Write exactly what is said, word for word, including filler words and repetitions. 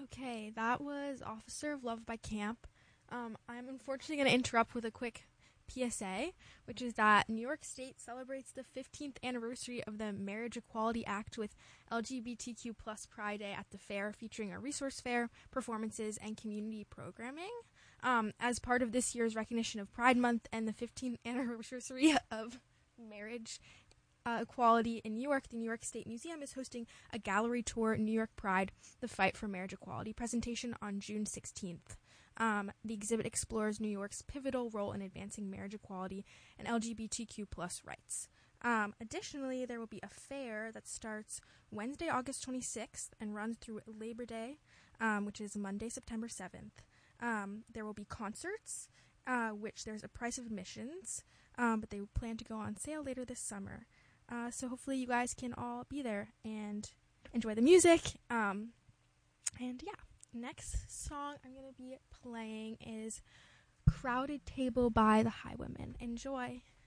Okay, that was Officer of Love by Camp. Um, I'm unfortunately going to interrupt with a quick P S A, which is that New York State celebrates the fifteenth anniversary of the Marriage Equality Act with L G B T Q plus Pride Day at the fair, featuring a resource fair, performances, and community programming. Um, as part of this year's recognition of Pride Month and the fifteenth anniversary of marriage uh, equality in New York, the New York State Museum is hosting a gallery tour, New York Pride, the Fight for Marriage Equality presentation on June sixteenth. Um, the exhibit explores New York's pivotal role in advancing marriage equality and L G B T Q plus rights. Um, additionally, there will be a fair that starts Wednesday, August twenty-sixth and runs through Labor Day, um, which is Monday, September seventh. Um, there will be concerts, uh, which there's a price of admissions, um, but they plan to go on sale later this summer. Uh, so hopefully you guys can all be there and enjoy the music. Um, and yeah. Next song I'm going to be playing is Crowded Table by the Highwomen. Enjoy.